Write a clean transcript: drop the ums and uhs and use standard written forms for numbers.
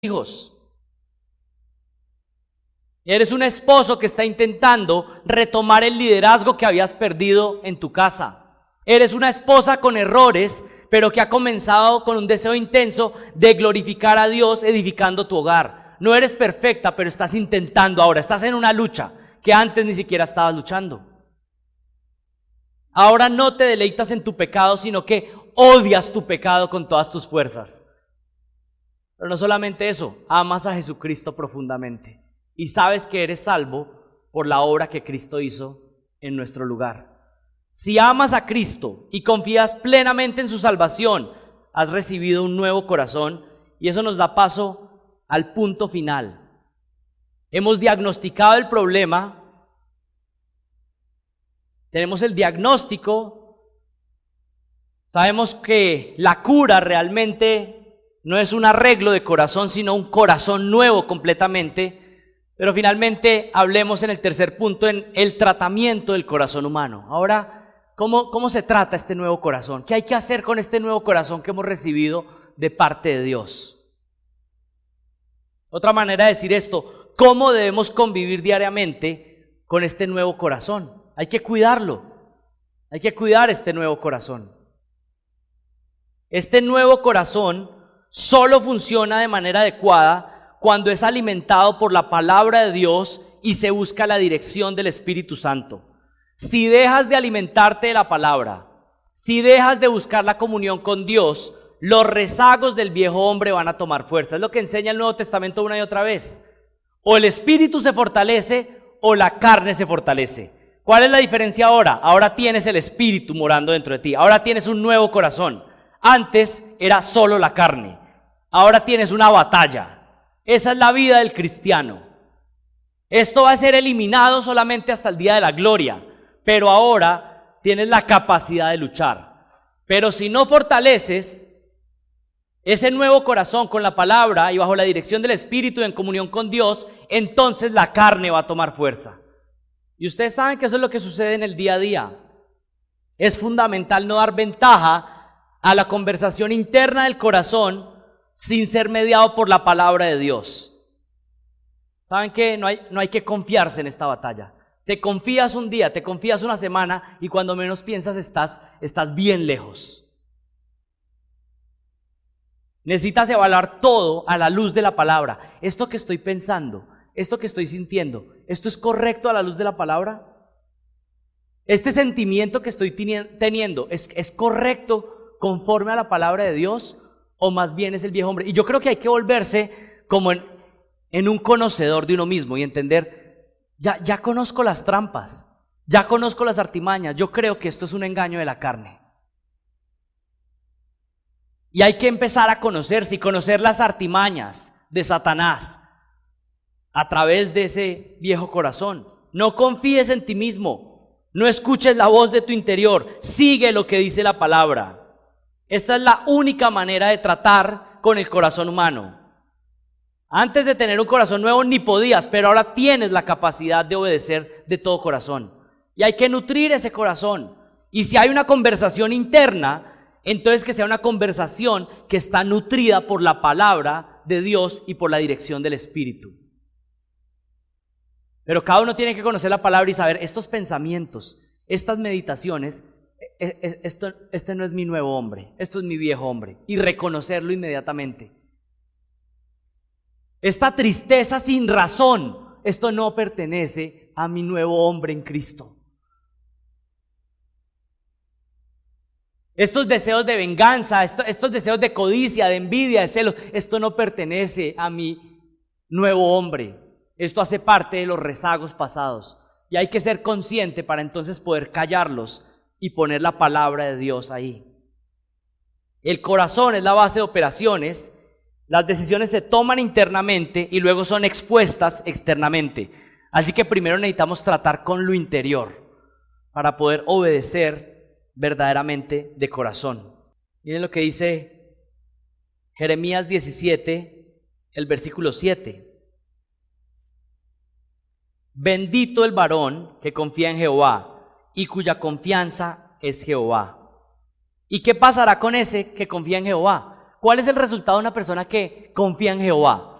hijos. Eres un esposo que está intentando retomar el liderazgo que habías perdido en tu casa. Eres una esposa con errores, pero que ha comenzado con un deseo intenso de glorificar a Dios edificando tu hogar. No eres perfecta, pero estás intentando ahora, estás en una lucha que antes ni siquiera estabas luchando. Ahora no te deleitas en tu pecado, sino que odias tu pecado con todas tus fuerzas. Pero no solamente eso, amas a Jesucristo profundamente y sabes que eres salvo por la obra que Cristo hizo en nuestro lugar. Si amas a Cristo y confías plenamente en su salvación, has recibido un nuevo corazón y eso nos da paso al punto final. Hemos diagnosticado el problema, tenemos el diagnóstico, sabemos que la cura realmente no es un arreglo de corazón, sino un corazón nuevo completamente. Pero finalmente hablemos en el tercer punto, en el tratamiento del corazón humano. Ahora, ¿cómo se trata este nuevo corazón? ¿Qué hay que hacer con este nuevo corazón que hemos recibido de parte de Dios? Otra manera de decir esto, ¿cómo debemos convivir diariamente con este nuevo corazón? Hay que cuidarlo, hay que cuidar este nuevo corazón. Este nuevo corazón solo funciona de manera adecuada cuando es alimentado por la palabra de Dios y se busca la dirección del Espíritu Santo. Si dejas de alimentarte de la palabra, si dejas de buscar la comunión con Dios, los rezagos del viejo hombre van a tomar fuerza. Es lo que enseña el Nuevo Testamento una y otra vez. O el Espíritu se fortalece o la carne se fortalece. ¿Cuál es la diferencia ahora? Ahora tienes el Espíritu morando dentro de ti. Ahora tienes un nuevo corazón. Antes era solo la carne. Ahora tienes una batalla. Esa es la vida del cristiano. Esto va a ser eliminado solamente hasta el día de la gloria, pero ahora tienes la capacidad de luchar. Pero si no fortaleces ese nuevo corazón con la palabra y bajo la dirección del Espíritu en comunión con Dios, entonces la carne va a tomar fuerza. Y ustedes saben que eso es lo que sucede en el día a día. Es fundamental no dar ventaja a la conversación interna del corazón sin ser mediado por la palabra de Dios. ¿Saben qué? No hay que confiarse en esta batalla. Te confías un día, te confías una semana y cuando menos piensas estás bien lejos. Necesitas evaluar todo a la luz de la palabra. Esto que estoy pensando, esto que estoy sintiendo, ¿esto es correcto a la luz de la palabra? ¿Este sentimiento que estoy teniendo es correcto conforme a la palabra de Dios? ¿O más bien es el viejo hombre? Y yo creo que hay que volverse como en un conocedor de uno mismo y entender, ya conozco las trampas, ya conozco las artimañas, yo creo que esto es un engaño de la carne. Y hay que empezar a conocerse y conocer las artimañas de Satanás a través de ese viejo corazón. No confíes en ti mismo, no escuches la voz de tu interior, sigue lo que dice la palabra. Esta es la única manera de tratar con el corazón humano. Antes de tener un corazón nuevo ni podías, pero ahora tienes la capacidad de obedecer de todo corazón. Y hay que nutrir ese corazón. Y si hay una conversación interna, entonces que sea una conversación que está nutrida por la palabra de Dios y por la dirección del Espíritu. Pero cada uno tiene que conocer la palabra y saber estos pensamientos, estas meditaciones. Este no es mi nuevo hombre, esto es mi viejo hombre, y reconocerlo inmediatamente. Esta tristeza sin razón, esto no pertenece a mi nuevo hombre en Cristo. Estos deseos de venganza, estos deseos de codicia, de envidia, de celo, esto no pertenece a mi nuevo hombre. Esto hace parte de los rezagos pasados y hay que ser consciente para entonces poder callarlos y poner la palabra de Dios ahí. El corazón es la base de operaciones. Las decisiones se toman internamente y luego son expuestas externamente. Así que primero necesitamos tratar con lo interior para poder obedecer verdaderamente de corazón. Miren lo que dice Jeremías 17, el versículo 7. Bendito el varón que confía en Jehová y cuya confianza es Jehová. ¿Y qué pasará con ese que confía en Jehová? ¿Cuál es el resultado de una persona que confía en Jehová?